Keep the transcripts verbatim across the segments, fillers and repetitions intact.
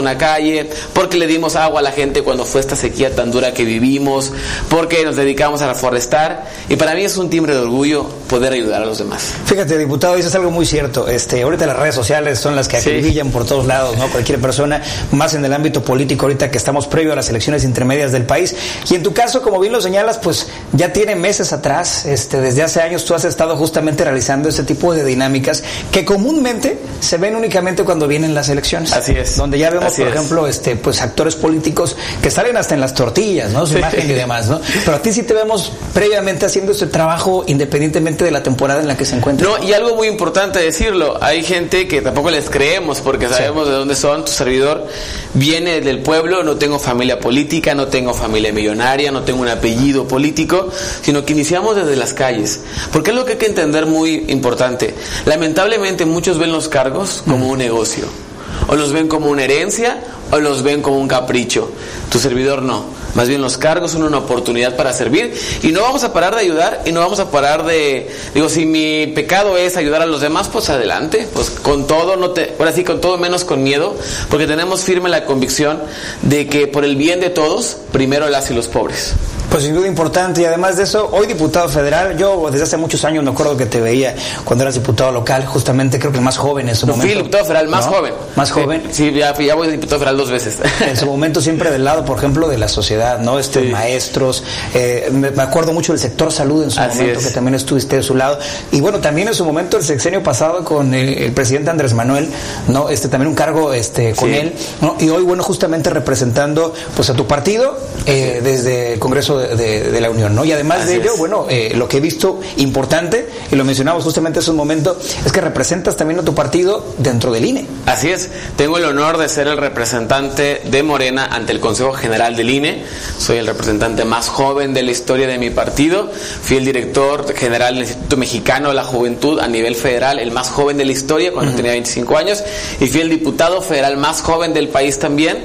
una calle, porque le dimos agua a la gente cuando fue esta sequía tan dura que vivimos, porque nos dedicamos a reforestar, y para mí es un timbre de orgullo poder ayudar a los demás. Fíjate, diputado, dices algo muy cierto. Este, ahorita las redes sociales son las que acribillan sí. por todos lados, ¿no? Cualquier persona, más en el ámbito político ahorita que estamos previo a las elecciones intermedias del país. Y en tu caso, como bien lo señalas, pues ya tiene meses atrás, este, desde hace años tú has estado justamente realizando este tipo de dinámicas que comúnmente se ven únicamente cuando vienen las elecciones. Así es. Donde ya vemos, Así por es. ejemplo, este, pues actores políticos que salen hasta en las tortillas, ¿no? Su sí. imagen y demás, ¿no? Pero a ti sí te vemos previamente haciendo este trabajo independientemente de la temporada en la que se encuentra. No, y algo muy importante decirlo, hay gente que tampoco les creemos porque sabemos sí. de dónde son. Tu servidor viene del pueblo, no tengo familia política, no tengo familia millonaria, no tengo un apellido político, sino que iniciamos desde las calles. Porque es lo que hay que entender muy importante. Lamentablemente muchos ven los cargos como un negocio, o los ven como una herencia, o los ven como un capricho. Tu servidor no. Más bien los cargos son una oportunidad para servir, y no vamos a parar de ayudar, y no vamos a parar de, digo, si mi pecado es ayudar a los demás, pues adelante, pues con todo, no te, ahora sí, con todo menos con miedo, porque tenemos firme la convicción de que por el bien de todos, primero las y los pobres. Pues sin duda importante, y además de eso, hoy diputado federal, yo desde hace muchos años me acuerdo que te veía cuando eras diputado local, justamente creo que más joven en su no, momento. Fui diputado federal más ¿no? joven. Más joven. Sí, sí, ya, ya voy diputado federal dos veces. En su momento siempre del lado, por ejemplo, de la sociedad, ¿no? Este, sí. Maestros, eh, me, me acuerdo mucho del sector salud en su Así momento, es. que también estuviste de su lado. Y bueno, también en su momento el sexenio pasado con el, el presidente Andrés Manuel, ¿no? Este, también un cargo este con sí. él, ¿no? Y hoy, bueno, justamente representando pues a tu partido eh, desde el Congreso de, de, de la Unión, ¿no? Y además Así de ello, es. bueno, eh, lo que he visto importante, y lo mencionamos justamente hace un momento, es que representas también a tu partido dentro del I N E. Así es, tengo el honor de ser el representante de Morena ante el Consejo General del I N E. Soy el representante más joven de la historia de mi partido. Fui el director general del Instituto Mexicano de la Juventud a nivel federal, el más joven de la historia cuando uh-huh. tenía veinticinco años, y fui el diputado federal más joven del país también.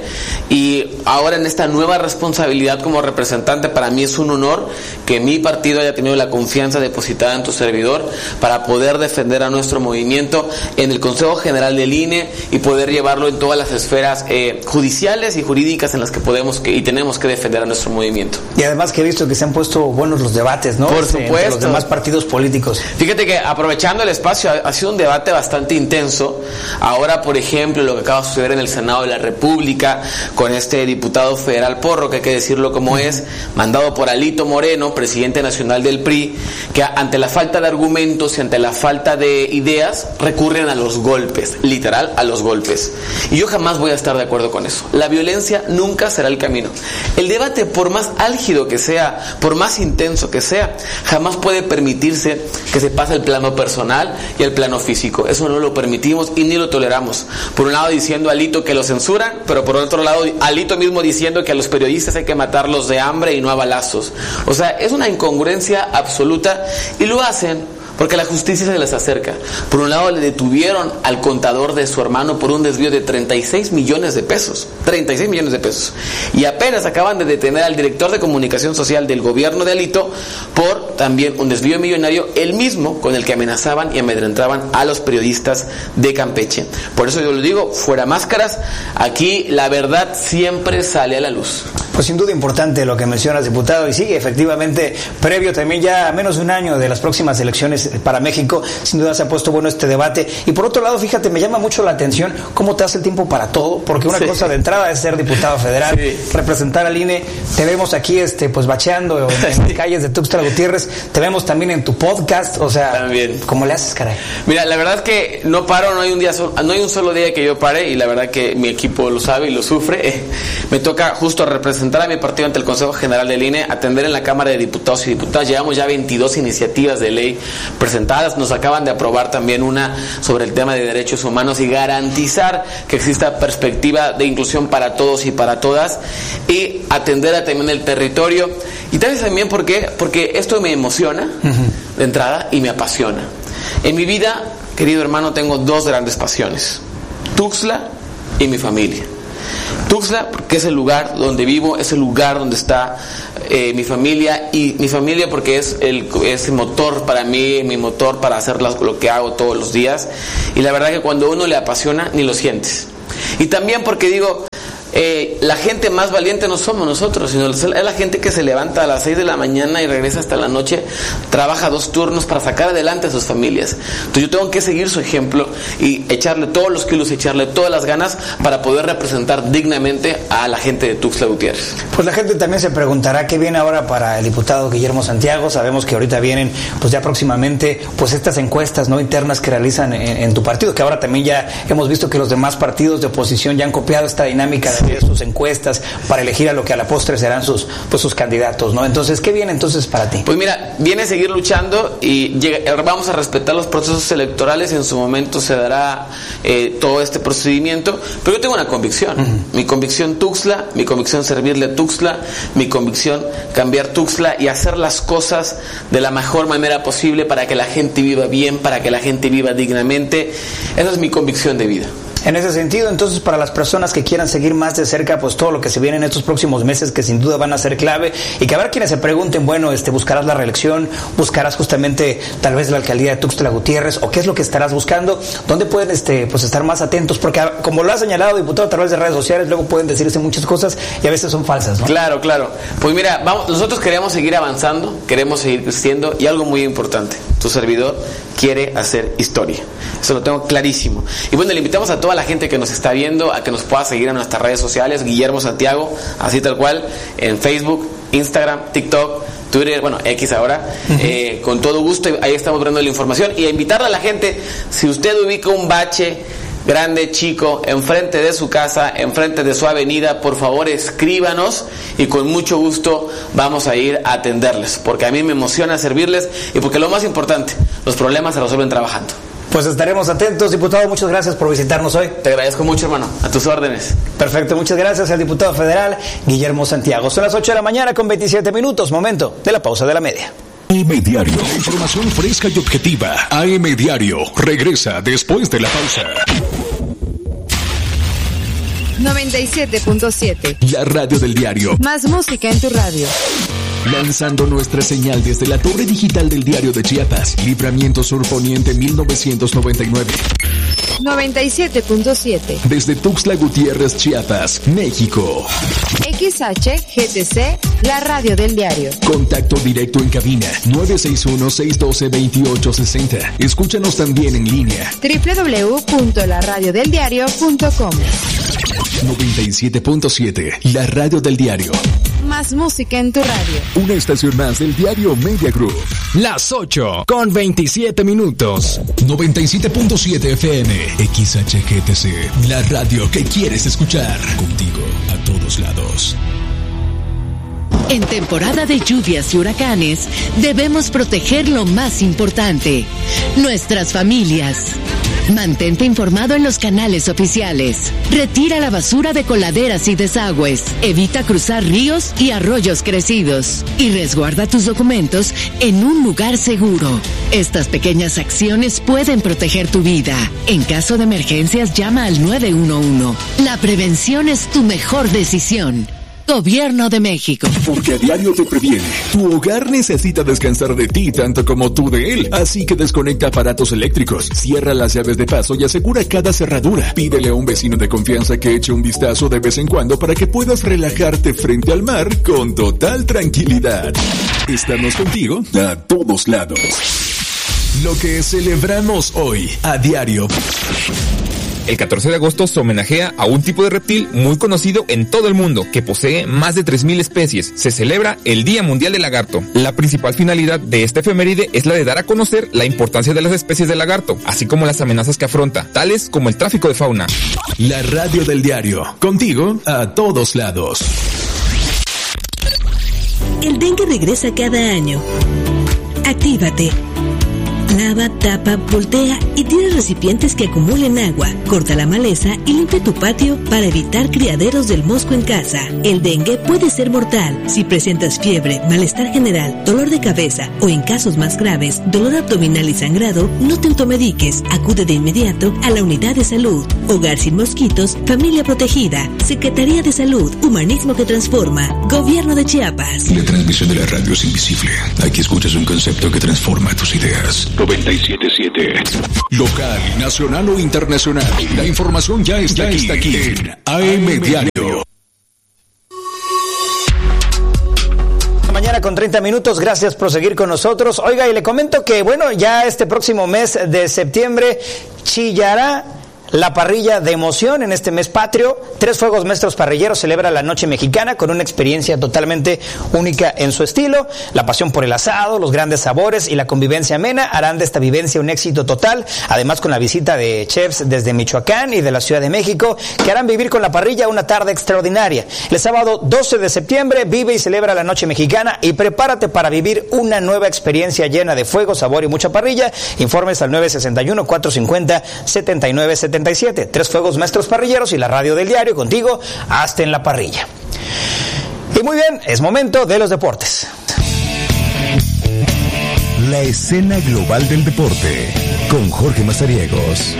Y ahora en esta nueva responsabilidad como representante, para mí es un honor que mi partido haya tenido la confianza depositada en tu servidor para poder defender a nuestro movimiento en el Consejo General del I N E y poder llevarlo en todas las esferas eh, judiciales y jurídicas en las que podemos que, y tenemos que defender a nuestro movimiento. Y además que he visto que se han puesto buenos los debates, ¿no? Por supuesto. Entre los demás partidos políticos. Fíjate que aprovechando el espacio, ha, ha sido un debate bastante intenso. Ahora, por ejemplo, lo que acaba de suceder en el Senado de la República con este diputado federal Porro, que hay que decirlo como es, mandado por Alito Moreno, presidente nacional del P R I, que ante la falta de argumentos y ante la falta de ideas recurren a los golpes, literal a los golpes. Y yo jamás voy a estar de acuerdo con eso. La violencia nunca será el camino. El debate, por más álgido que sea, por más intenso que sea, jamás puede permitirse que se pase al plano personal y al plano físico. Eso no lo permitimos y ni lo toleramos. Por un lado diciendo a Alito que lo censuran, pero por otro lado Alito mismo diciendo que a los periodistas hay que matarlos de hambre y no a balazos. O sea, es una incongruencia absoluta, y lo hacen porque la justicia se les acerca. Por un lado le detuvieron al contador de su hermano por un desvío de treinta y seis millones de pesos. treinta y seis millones de pesos. Y apenas acaban de detener al director de comunicación social del gobierno de Alito por también un desvío millonario, el mismo con el que amenazaban y amedrentaban a los periodistas de Campeche. Por eso yo lo digo, fuera máscaras, aquí la verdad siempre sale a la luz. Pues sin duda importante lo que mencionas, diputado, y sí, efectivamente, previo también ya a menos de un año de las próximas elecciones para México, sin duda se ha puesto bueno este debate. Y por otro lado, fíjate, me llama mucho la atención cómo te hace el tiempo para todo, porque una sí. cosa de entrada es ser diputado federal, sí. representar al I N E, te vemos aquí este pues bacheando en, en sí. las calles de Tuxtla Gutiérrez, te vemos también en tu podcast, o sea, también. ¿Cómo le haces, caray? Mira, la verdad es que no paro, no hay un día solo, no hay un solo día que yo pare, y la verdad que mi equipo lo sabe y lo sufre. Me toca justo representar a mi partido ante el Consejo General del I N E, atender en la Cámara de Diputados y Diputadas. Llevamos ya veintidós iniciativas de ley presentadas, nos acaban de aprobar también una sobre el tema de derechos humanos y garantizar que exista perspectiva de inclusión para todos y para todas, y atender a también el territorio. Y tal vez también ¿por qué? Porque esto me emociona uh-huh. de entrada y me apasiona. En mi vida, querido hermano, tengo dos grandes pasiones: Tuxtla y mi familia. Tuxtla porque es el lugar donde vivo, es el lugar donde está eh, mi familia, y mi familia porque es el, es el motor para mí, mi motor para hacer las, lo que hago todos los días, y la verdad que cuando uno le apasiona ni lo sientes. Y también porque digo, eh, la gente más valiente no somos nosotros, sino es la gente que se levanta a las seis de la mañana y regresa hasta la noche, trabaja dos turnos para sacar adelante a sus familias. Entonces yo tengo que seguir su ejemplo y echarle todos los kilos, echarle todas las ganas para poder representar dignamente a la gente de Tuxtla Gutiérrez. Pues la gente también se preguntará qué viene ahora para el diputado Guillermo Santiago. Sabemos que ahorita vienen pues ya próximamente pues estas encuestas no internas que realizan en, en tu partido, que ahora también ya hemos visto que los demás partidos de oposición ya han copiado esta dinámica de hacer sus encuestas para elegir a lo que a la postre serán sus pues sus candidatos, ¿no? Entonces, ¿qué viene entonces para ti? Pues mira, viene a seguir luchando y llega, vamos a respetar los procesos electorales. En su momento se dará eh, todo este procedimiento, pero yo tengo una convicción. Uh-huh. Mi convicción Tuxtla, mi convicción servirle a Tuxtla, mi convicción cambiar Tuxtla y hacer las cosas de la mejor manera posible para que la gente viva bien, para que la gente viva dignamente. Esa es mi convicción de vida. En ese sentido, entonces, para las personas que quieran seguir más de cerca, pues todo lo que se viene en estos próximos meses, que sin duda van a ser clave, y que habrá quienes se pregunten, bueno, este, ¿buscarás la reelección? ¿Buscarás justamente, tal vez, la alcaldía de Tuxtla Gutiérrez? ¿O qué es lo que estarás buscando? ¿Dónde pueden, este, pues, estar más atentos? Porque, como lo ha señalado, diputado, a través de redes sociales, luego pueden decirse muchas cosas y a veces son falsas, ¿no? Claro, claro. Pues mira, vamos, nosotros queremos seguir avanzando, queremos seguir creciendo, y algo muy importante, tu servidor quiere hacer historia. Eso lo tengo clarísimo. Y bueno, le invitamos a toda la gente que nos está viendo a que nos pueda seguir en nuestras redes sociales, Guillermo Santiago, así tal cual, en Facebook, Instagram, TikTok, Twitter, bueno, X ahora, uh-huh. eh, con todo gusto, ahí estamos dando la información. Y a invitarle a la gente, si usted ubica un bache grande, chico, enfrente de su casa, enfrente de su avenida, por favor escríbanos y con mucho gusto vamos a ir a atenderles, porque a mí me emociona servirles y porque lo más importante, los problemas se resuelven trabajando. Pues estaremos atentos, diputado, muchas gracias por visitarnos hoy. Te agradezco mucho, hermano, a tus órdenes. Perfecto, muchas gracias al diputado federal Guillermo Santiago. Son las ocho de la mañana con veintisiete minutos, momento de la pausa de la media. A M Diario, información fresca y objetiva. A M Diario regresa después de la pausa. noventa y siete punto siete. La radio del diario. Más música en tu radio. Lanzando nuestra señal desde la torre digital del Diario de Chiapas, Libramiento Sur Poniente mil novecientos noventa y nueve. noventa y siete punto siete. Desde Tuxtla Gutiérrez, Chiapas, México. X H G T C, la radio del diario. Contacto directo en cabina nueve seis uno, seis uno dos, dos ocho seis cero. Escúchanos también en línea doble u doble u doble u punto la radio del diario punto com. noventa y siete punto siete, la radio del diario. Más música en tu radio. Una estación más del diario Media Group. Las ocho con veintisiete minutos. noventa y siete punto siete F M. X H G T C. La radio que quieres escuchar. Contigo a todos lados. En temporada de lluvias y huracanes, debemos proteger lo más importante, nuestras familias. Mantente informado en los canales oficiales. Retira la basura de coladeras y desagües. Evita cruzar ríos y arroyos crecidos. Y resguarda tus documentos en un lugar seguro. Estas pequeñas acciones pueden proteger tu vida. En caso de emergencias, llama al nueve uno uno. La prevención es tu mejor decisión. Gobierno de México. Porque a diario te previene. Tu hogar necesita descansar de ti tanto como tú de él. Así que desconecta aparatos eléctricos, cierra las llaves de paso y asegura cada cerradura. Pídele a un vecino de confianza que eche un vistazo de vez en cuando para que puedas relajarte frente al mar con total tranquilidad. Estamos contigo a todos lados. Lo que celebramos hoy a diario. El catorce de agosto se homenajea a un tipo de reptil muy conocido en todo el mundo, que posee más de tres mil especies. Se celebra el Día Mundial del Lagarto. La principal finalidad de esta efeméride es la de dar a conocer la importancia de las especies de lagarto, así como las amenazas que afronta, tales como el tráfico de fauna. La radio del diario, contigo a todos lados. El dengue regresa cada año. Actívate. Lava, tapa, voltea y tira recipientes que acumulen agua. Corta la maleza y limpia tu patio para evitar criaderos del mosco en casa. El dengue puede ser mortal. Si presentas fiebre, malestar general, dolor de cabeza o en casos más graves, dolor abdominal y sangrado, no te automediques. Acude de inmediato a la unidad de salud. Hogar sin mosquitos, familia protegida. Secretaría de Salud, humanismo que transforma. Gobierno de Chiapas. La transmisión de la radio es invisible. Aquí escuchas un concepto que transforma tus ideas. noventa y siete punto siete. Local, nacional o internacional. La información ya está, ya está aquí en A M Diario. Mañana con treinta minutos, gracias por seguir con nosotros. Oiga, y le comento que, bueno, ya este próximo mes de septiembre chillará la parrilla de emoción en este mes patrio. Tres Fuegos Maestros Parrilleros celebra la noche mexicana con una experiencia totalmente única en su estilo. La pasión por el asado, los grandes sabores y la convivencia amena harán de esta vivencia un éxito total. Además, con la visita de chefs desde Michoacán y de la Ciudad de México, que harán vivir con la parrilla una tarde extraordinaria. El sábado doce de septiembre vive y celebra la noche mexicana y prepárate para vivir una nueva experiencia llena de fuego, sabor y mucha parrilla. Informes al nueve seis uno, cuatro cinco cero, siete nueve siete siete. Tres Fuegos Maestros Parrilleros y la radio del diario contigo hasta en la parrilla. Y muy bien, es momento de los deportes. La escena global del deporte con Jorge Mazariegos.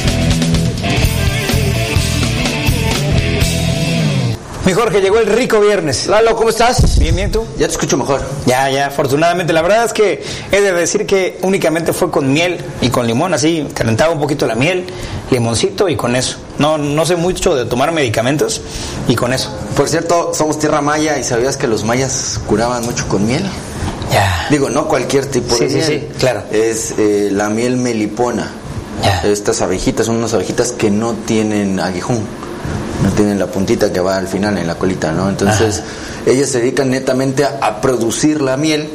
Mi Jorge, llegó el rico viernes. Lalo, ¿cómo estás? Bien, bien, ¿tú? Ya te escucho mejor. Ya, ya, afortunadamente. La verdad es que he de decir que únicamente fue con miel y con limón, así, calentaba un poquito la miel, limoncito y con eso. No, no sé mucho de tomar medicamentos y con eso. Por cierto, somos tierra maya y ¿sabías que los mayas curaban mucho con miel? Ya. Digo, no cualquier tipo sí, de sí, miel. Sí, claro. Es eh, la miel melipona. Ya. Estas abejitas son unas abejitas que no tienen aguijón. No tienen la puntita que va al final en la colita, ¿no? Entonces, ajá, ellas se dedican netamente a, a producir la miel,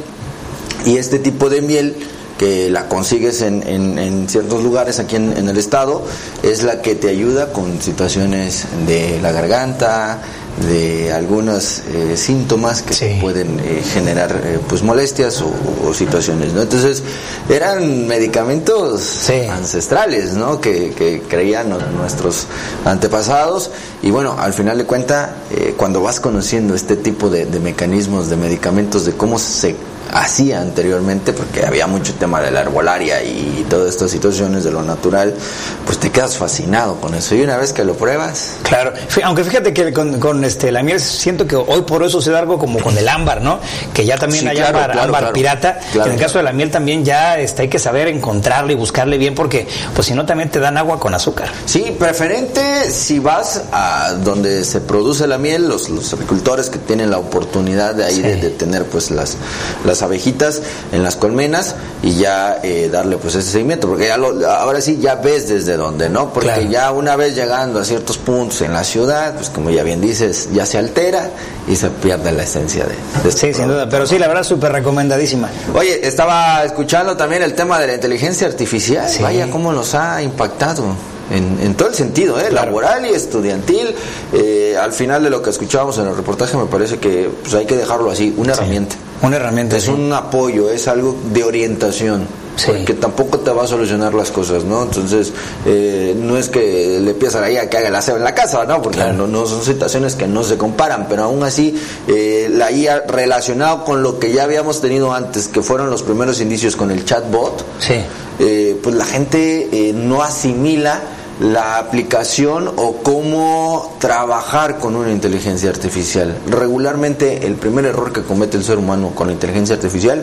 y este tipo de miel que la consigues en, en, en ciertos lugares aquí en, en el estado, es la que te ayuda con situaciones de la garganta, de algunos eh, síntomas que sí pueden eh, generar eh, pues molestias o, o situaciones, ¿no? Entonces eran medicamentos sí ancestrales, ¿no? Que, que creían nuestros antepasados, y bueno, al final de cuentas eh, cuando vas conociendo este tipo de, de mecanismos, de medicamentos, de cómo se hacía anteriormente, porque había mucho tema de la herbolaria y todas estas situaciones de lo natural, pues te quedas fascinado con eso, y una vez que lo pruebas... Claro, aunque fíjate que con, con este la miel siento que hoy por hoy sucede algo como con el ámbar, ¿no? Que ya también sí, hay claro, ámbar, claro, ámbar claro, pirata, claro, en el caso de la miel también ya este, hay que saber encontrarle y buscarle bien, porque pues si no también te dan agua con azúcar. Sí, preferente si vas a donde se produce la miel, los, los agricultores que tienen la oportunidad de ahí sí. de, de tener pues las, las abejitas en las colmenas, y ya eh, darle pues ese seguimiento, porque ya lo, ahora sí ya ves desde dónde, ¿no? Porque claro, ya una vez llegando a ciertos puntos en la ciudad, pues como ya bien dices, ya se altera y se pierde la esencia de, de este sí, producto, sin duda, pero sí, la verdad súper recomendadísima. Oye, estaba escuchando también el tema de la inteligencia artificial, sí. Vaya cómo nos ha impactado En, en todo el sentido, ¿eh? Claro. Laboral y estudiantil. Eh, al final de lo que escuchábamos en el reportaje, me parece que pues, hay que dejarlo así, una sí. herramienta. Una herramienta. Es sí. un apoyo, es algo de orientación. Sí. Porque tampoco te va a solucionar las cosas, ¿no? Entonces, eh, no es que le pidas a la I A que haga el aseo en la casa, ¿no? Porque claro, no, no son situaciones que no se comparan, pero aún así, eh, la I A relacionado con lo que ya habíamos tenido antes, que fueron los primeros indicios con el chatbot, sí. eh, pues la gente eh, no asimila la aplicación o cómo trabajar con una inteligencia artificial. Regularmente el primer error que comete el ser humano con la inteligencia artificial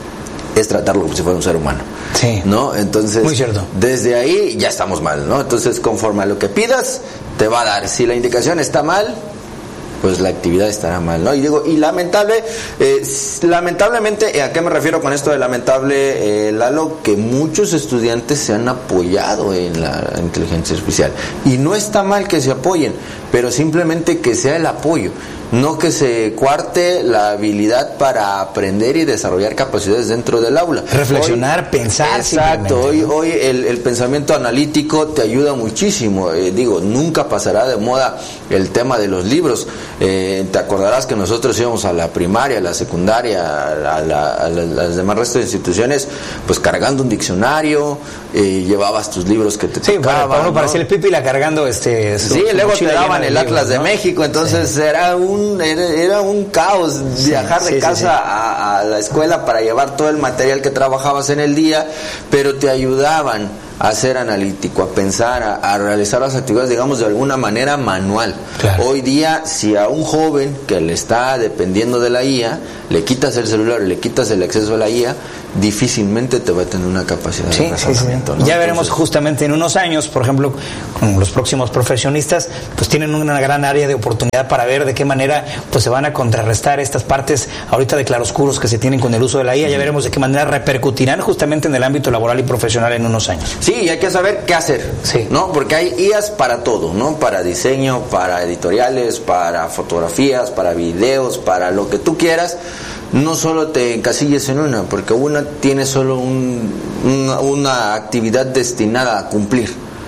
es tratarlo como si fuera un ser humano, sí, ¿no? Entonces, muy cierto, desde ahí ya estamos mal, ¿no? Entonces, conforme a lo que pidas, te va a dar. Si la indicación está mal, pues la actividad estará mal, ¿no? Y digo, y lamentable, eh, lamentablemente, ¿a qué me refiero con esto de lamentable, eh, Lalo? Que muchos estudiantes se han apoyado en la inteligencia artificial, y no está mal que se apoyen, pero simplemente que sea el apoyo, no que se cuarte la habilidad para aprender y desarrollar capacidades dentro del aula. Reflexionar, hoy, pensar. Exacto, hoy, ¿no? hoy el, el pensamiento analítico te ayuda muchísimo. Eh, digo, nunca pasará de moda el tema de los libros. Eh, te acordarás que nosotros íbamos a la primaria, a la secundaria, a, la, a, la, a las demás restos de instituciones, pues cargando un diccionario, eh, llevabas tus libros que te sí, tocaban. Sí, ¿no? Parecía el Pipila cargando este... Su, sí, su luego te daban el Atlas de, ¿no?, de México, entonces sí. era un Era, era un caos viajar sí, de sí, casa sí, sí. A, a la escuela para llevar todo el material que trabajabas en el día, pero te ayudaban a ser analítico, a pensar, a, a realizar las actividades, digamos, de alguna manera manual. Claro. Hoy día, si a un joven que le está dependiendo de la I A, le quitas el celular, le quitas el acceso a la I A, difícilmente te va a tener una capacidad sí, de razonamiento. Sí, sí. ¿no? Ya veremos Entonces, justamente en unos años, por ejemplo, con los próximos profesionistas, pues tienen una gran área de oportunidad para ver de qué manera pues se van a contrarrestar estas partes ahorita de claroscuros que se tienen con el uso de la I A. Ya veremos de qué manera repercutirán justamente en el ámbito laboral y profesional en unos años. Sí, y hay que saber qué hacer, sí. ¿no? Porque hay I As para todo, ¿no? Para diseño, para editoriales, para fotografías, para videos, para lo que tú quieras. No solo te encasilles en una, porque una tiene solo un, una, una actividad destinada a cumplir,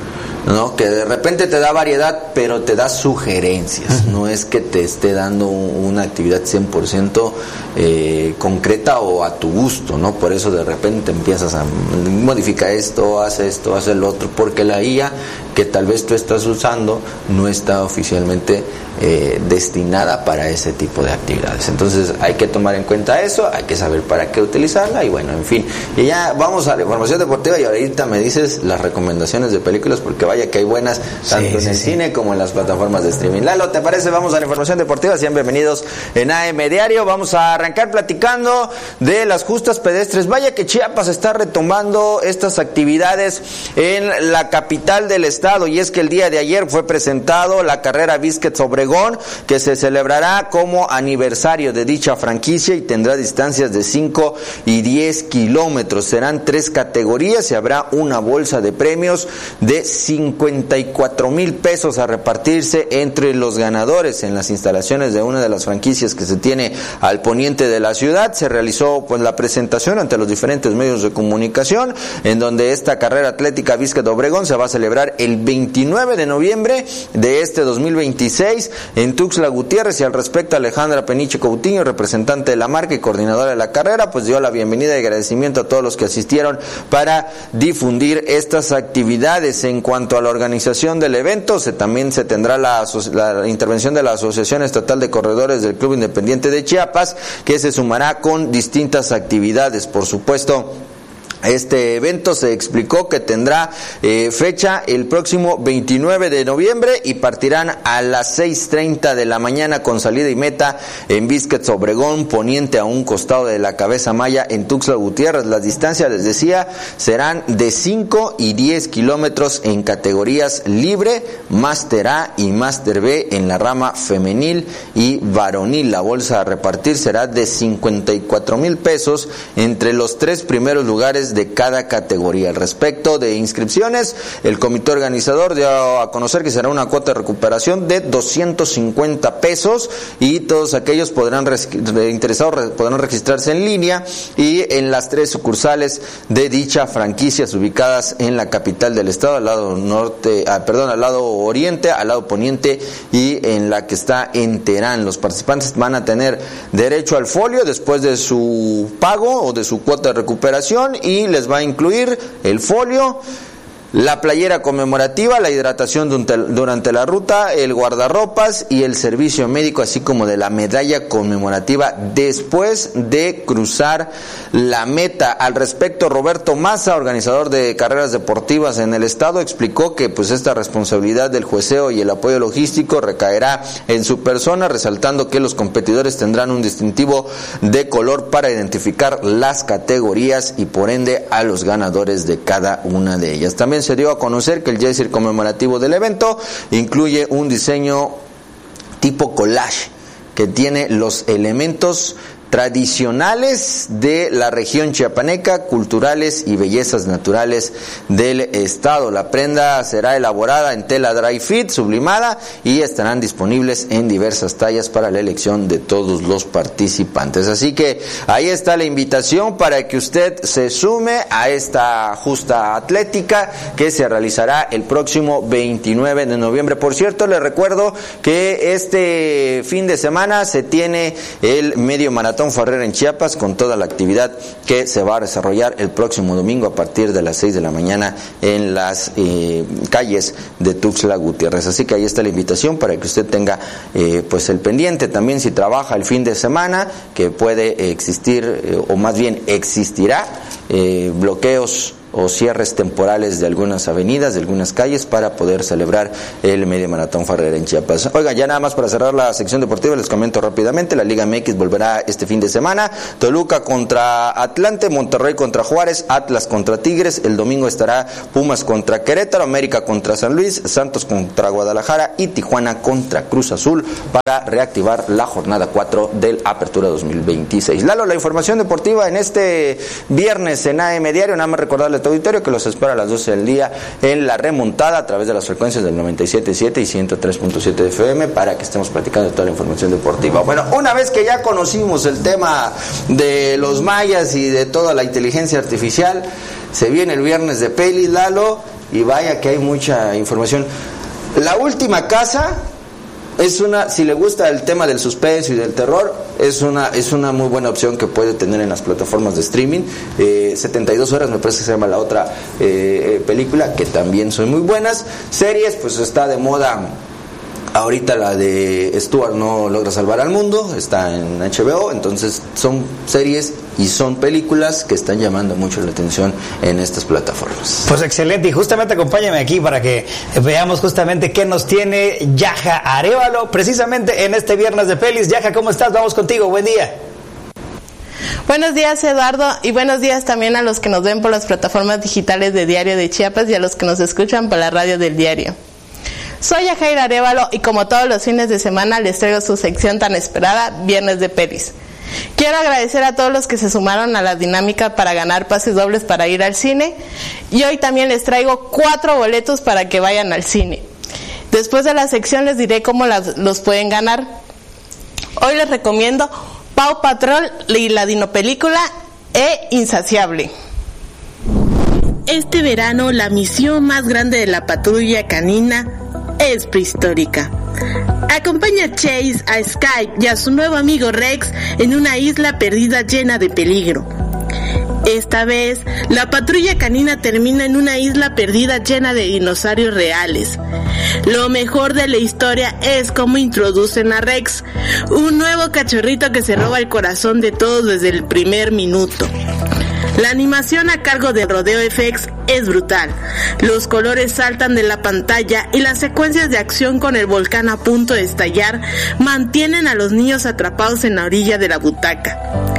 ¿no? Que de repente te da variedad, pero te da sugerencias. Uh-huh. No es que te esté dando una actividad cien por ciento eh, concreta o a tu gusto, ¿no? Por eso de repente empiezas a modificar esto, hace esto, hace el otro, porque la I A que tal vez tú estás usando no está oficialmente eh, destinada para ese tipo de actividades. Entonces hay que tomar en cuenta eso, hay que saber para qué utilizarla y bueno, en fin. Y ya vamos a la información deportiva y ahorita me dices las recomendaciones de películas porque vaya que hay buenas tanto sí, en sí, el sí. cine como en las plataformas de streaming. Lalo, ¿te parece? Vamos a la información deportiva. Sean bienvenidos en A M Diario. Vamos a arrancar platicando de las justas pedestres. Vaya que Chiapas está retomando estas actividades en la capital del estado y es que el día de ayer fue presentado la carrera Vizquez Obregón, que se celebrará como aniversario de dicha franquicia y tendrá distancias de cinco y diez kilómetros. Serán tres categorías y habrá una bolsa de premios de cincuenta y cuatro mil pesos a repartirse entre los ganadores. En las instalaciones de una de las franquicias que se tiene al poniente de la ciudad se realizó pues la presentación ante los diferentes medios de comunicación, en donde esta carrera atlética Vizquez Obregón se va a celebrar el veintinueve de noviembre de este dos mil veintiséis en Tuxtla Gutiérrez. Y al respecto, Alejandra Peniche Coutinho, representante de la marca y coordinadora de la carrera, pues dio la bienvenida y agradecimiento a todos los que asistieron para difundir estas actividades. En cuanto a la organización del evento, se también se tendrá la, la intervención de la Asociación Estatal de Corredores del Club Independiente de Chiapas, que se sumará con distintas actividades. Por supuesto, este evento se explicó que tendrá eh, fecha el próximo veintinueve de noviembre y partirán a las seis treinta de la mañana con salida y meta en Vizquez Obregón, poniente a un costado de la Cabeza Maya en Tuxtla Gutiérrez. Las distancias, les decía, serán de cinco y diez kilómetros en categorías libre, Máster A y Máster B en la rama femenil y varonil. La bolsa a repartir será de cincuenta y cuatro mil pesos entre los tres primeros lugares de cada categoría. Al respecto de inscripciones, el comité organizador dio a conocer que será una cuota de recuperación de doscientos cincuenta pesos y todos aquellos podrán interesados podrán registrarse en línea y en las tres sucursales de dicha franquicia ubicadas en la capital del estado, al lado norte, ah, perdón, al lado oriente, al lado poniente y en la que está en Terán. Los participantes van a tener derecho al folio después de su pago o de su cuota de recuperación y les va a incluir el folio, la playera conmemorativa, la hidratación durante la ruta, el guardarropas y el servicio médico, así como de la medalla conmemorativa después de cruzar la meta. Al respecto, Roberto Maza, organizador de carreras deportivas en el estado, explicó que pues esta responsabilidad del jueceo y el apoyo logístico recaerá en su persona, resaltando que los competidores tendrán un distintivo de color para identificar las categorías y por ende a los ganadores de cada una de ellas. También se dio a conocer que el jersey conmemorativo del evento incluye un diseño tipo collage que tiene los elementos tradicionales de la región chiapaneca, culturales y bellezas naturales del estado. La prenda será elaborada en tela dry fit, sublimada, y estarán disponibles en diversas tallas para la elección de todos los participantes. Así que ahí está la invitación para que usted se sume a esta justa atlética que se realizará el próximo veintinueve de noviembre. Por cierto, les recuerdo que este fin de semana se tiene el medio maratón Farrera en Chiapas con toda la actividad que se va a desarrollar el próximo domingo a partir de las seis de la mañana en las eh, calles de Tuxtla Gutiérrez. Así que ahí está la invitación para que usted tenga eh, pues el pendiente. También si trabaja el fin de semana, que puede existir eh, o más bien existirá eh, bloqueos o cierres temporales de algunas avenidas, de algunas calles, para poder celebrar el Medio Maratón Farrera en Chiapas. Oiga, ya nada más para cerrar la sección deportiva, les comento rápidamente, la Liga M X volverá este fin de semana, Toluca contra Atlante, Monterrey contra Juárez, Atlas contra Tigres, el domingo estará Pumas contra Querétaro, América contra San Luis, Santos contra Guadalajara y Tijuana contra Cruz Azul para reactivar la jornada cuatro del Apertura dos mil veintiséis. Lalo, la información deportiva en este viernes en A M Diario, nada más recordarle a tu auditorio que los espera a las doce del día en La Remontada a través de las frecuencias del noventa y siete punto siete y ciento tres punto siete de F M para que estemos platicando de toda la información deportiva. Bueno, una vez que ya conocimos el tema de los mayas y de toda la inteligencia artificial, se viene el viernes de peli, Lalo, y vaya que hay mucha información. La Última Casa es una, si le gusta el tema del suspenso y del terror, es una es una muy buena opción que puede tener en las plataformas de streaming. eh, setenta y dos horas me parece que se llama la otra eh, película, que también son muy buenas. Series, pues está de moda ahorita la de Stuart no logra salvar al mundo, está en H B O, entonces son series y son películas que están llamando mucho la atención en estas plataformas. Pues excelente, y justamente acompáñame aquí para que veamos justamente qué nos tiene Yaja Arévalo, precisamente en este viernes de pelis. Yaja, ¿cómo estás? Vamos contigo, buen día. Buenos días, Eduardo, y buenos días también a los que nos ven por las plataformas digitales de Diario de Chiapas y a los que nos escuchan por la radio del diario. Soy Yajaira Arévalo y como todos los fines de semana les traigo su sección tan esperada, Viernes de Pelis. Quiero agradecer a todos los que se sumaron a la dinámica para ganar pases dobles para ir al cine, y hoy también les traigo cuatro boletos para que vayan al cine. Después de la sección les diré cómo las, los pueden ganar. Hoy les recomiendo Paw Patrol y la dinopelícula e Insaciable. Este verano la misión más grande de la patrulla canina es prehistórica. Acompaña a Chase, a Sky y a su nuevo amigo Rex en una isla perdida llena de peligro. Esta vez, la patrulla canina termina en una isla perdida llena de dinosaurios reales. Lo mejor de la historia es cómo introducen a Rex, un nuevo cachorrito que se roba el corazón de todos desde el primer minuto. La animación a cargo de Rodeo F X es brutal. Los colores saltan de la pantalla y las secuencias de acción con el volcán a punto de estallar mantienen a los niños atrapados en la orilla de la butaca.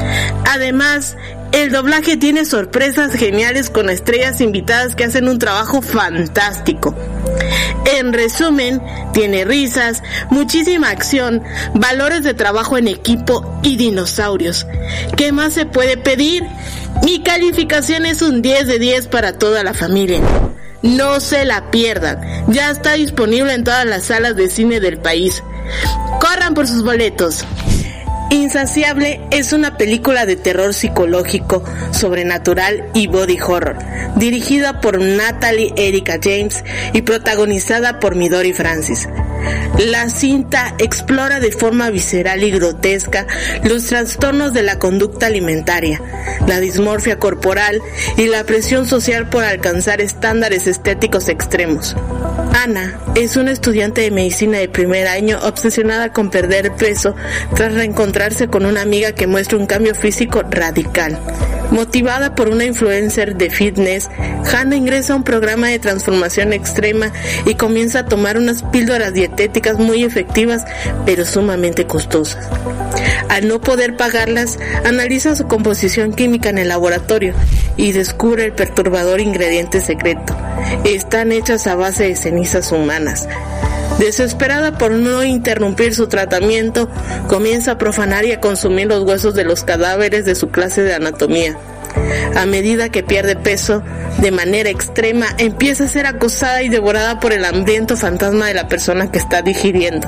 Además, el doblaje tiene sorpresas geniales con estrellas invitadas que hacen un trabajo fantástico. En resumen, tiene risas, muchísima acción, valores de trabajo en equipo y dinosaurios. ¿Qué más se puede pedir? Mi calificación es un diez de diez para toda la familia. No se la pierdan, ya está disponible en todas las salas de cine del país. Corran por sus boletos. Insaciable es una película de terror psicológico, sobrenatural y body horror, dirigida por Natalie Erica James y protagonizada por Midori Francis. La cinta explora de forma visceral y grotesca los trastornos de la conducta alimentaria, la dismorfia corporal y la presión social por alcanzar estándares estéticos extremos. Ana es una estudiante de medicina de primer año obsesionada con perder peso tras reencontrarse con una amiga que muestra un cambio físico radical. Motivada por una influencer de fitness, Hannah ingresa a un programa de transformación extrema y comienza a tomar unas píldoras dietéticas muy efectivas, pero sumamente costosas. Al no poder pagarlas, analiza su composición química en el laboratorio y descubre el perturbador ingrediente secreto. Están hechas a base de cenizas humanas. Desesperada por no interrumpir su tratamiento, comienza a profanar y a consumir los huesos de los cadáveres de su clase de anatomía. A medida que pierde peso, de manera extrema, empieza a ser acosada y devorada por el hambriento fantasma de la persona que está digiriendo.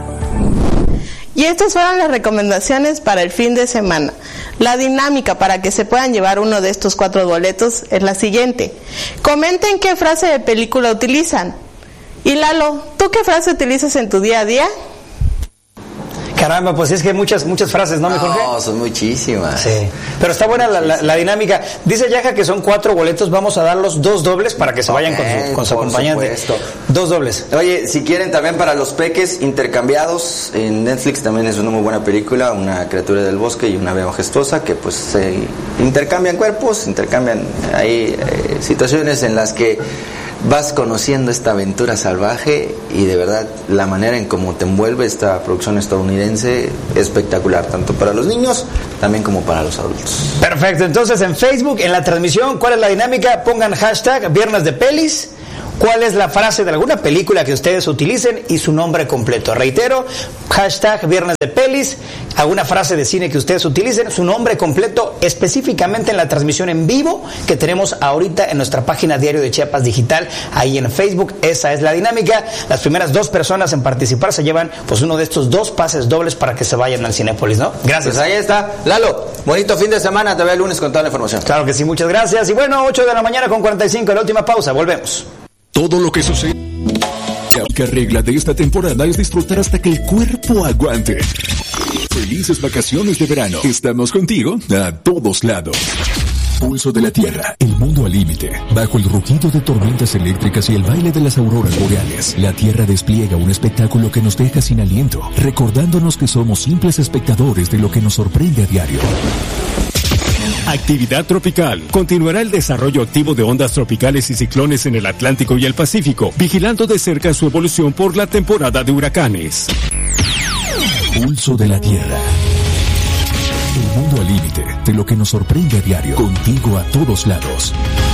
Y estas fueron las recomendaciones para el fin de semana. La dinámica para que se puedan llevar uno de estos cuatro boletos es la siguiente. Comenten qué frase de película utilizan. Y Lalo, ¿tú qué frase utilizas en tu día a día? Caramba, pues es que hay muchas, muchas frases, ¿no, mi Jorge? No, son muchísimas. Sí, pero está buena la, la, la dinámica. Dice Yaja que son cuatro boletos, vamos a darlos dos dobles para que se vayan okay, con su, con su acompañante. Supuesto. Dos dobles. Oye, si quieren también para los peques intercambiados, en Netflix también es una muy buena película, una criatura del bosque y una ave majestuosa, que pues se intercambian cuerpos, intercambian ahí eh, situaciones en las que vas conociendo esta aventura salvaje y de verdad la manera en cómo te envuelve esta producción estadounidense espectacular, tanto para los niños también como para los adultos. Perfecto, entonces en Facebook, en la transmisión, ¿cuál es la dinámica? Pongan hashtag Viernes de Pelis. ¿Cuál es la frase de alguna película que ustedes utilicen y su nombre completo? Reitero, hashtag Viernes de Pelis, alguna frase de cine que ustedes utilicen, su nombre completo específicamente en la transmisión en vivo que tenemos ahorita en nuestra página Diario de Chiapas Digital, ahí en Facebook. Esa es la dinámica. Las primeras dos personas en participar se llevan pues uno de estos dos pases dobles para que se vayan al Cinépolis, ¿no? Gracias. Pues ahí está. Lalo, bonito fin de semana, te veo el lunes con toda la información. Claro que sí, muchas gracias. Y bueno, ocho de la mañana con cuarenta y cinco, la última pausa, volvemos. Todo lo que sucede. La única regla de esta temporada es disfrutar hasta que el cuerpo aguante. Felices vacaciones de verano. Estamos contigo a todos lados. Pulso de la Tierra, el mundo al límite. Bajo el rugido de tormentas eléctricas y el baile de las auroras boreales, la Tierra despliega un espectáculo que nos deja sin aliento, recordándonos que somos simples espectadores de lo que nos sorprende a diario. Actividad tropical. Continuará el desarrollo activo de ondas tropicales y ciclones en el Atlántico y el Pacífico, vigilando de cerca su evolución por la temporada de huracanes. Pulso de la Tierra. El mundo al límite de lo que nos sorprende a diario. Contigo a todos lados.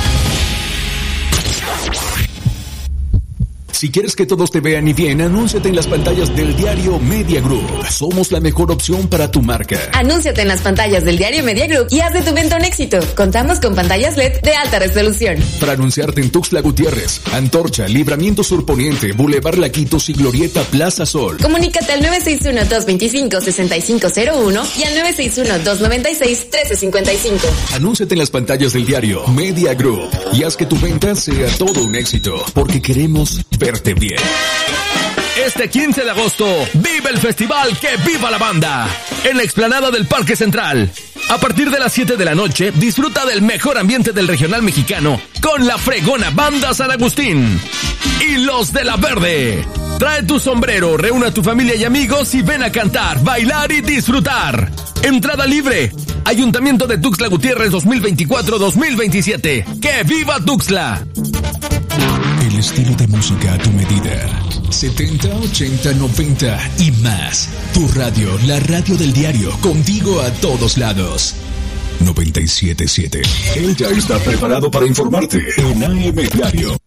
Si quieres que todos te vean y bien, anúnciate en las pantallas del diario Media Group. Somos la mejor opción para tu marca. Anúnciate en las pantallas del diario Media Group y haz de tu venta un éxito. Contamos con pantallas L E D de alta resolución. Para anunciarte en Tuxtla Gutiérrez, Antorcha, Libramiento Sur Poniente, Boulevard Laquitos y Glorieta Plaza Sol. Comunícate al nueve seis uno, dos dos cinco, seis cinco cero uno y al nueve seis uno, dos nueve seis, uno tres cinco cinco. Anúnciate en las pantallas del diario Media Group y haz que tu venta sea todo un éxito, porque queremos verte bien. Este quince de agosto, vive el festival Que Viva la Banda en la explanada del Parque Central. A partir de las siete de la noche, disfruta del mejor ambiente del regional mexicano con la fregona Banda San Agustín y Los de la Verde. Trae tu sombrero, reúne a tu familia y amigos y ven a cantar, bailar y disfrutar. Entrada libre. Ayuntamiento de Tuxtla Gutiérrez dos mil veinticuatro dos mil veintisiete. ¡Que viva Tuxtla! El estilo de música a tu medida. setenta, ochenta, noventa y más. Tu radio, la radio del diario, contigo a todos lados. noventa y siete punto siete. Él ya está preparado para informarte en A M Diario.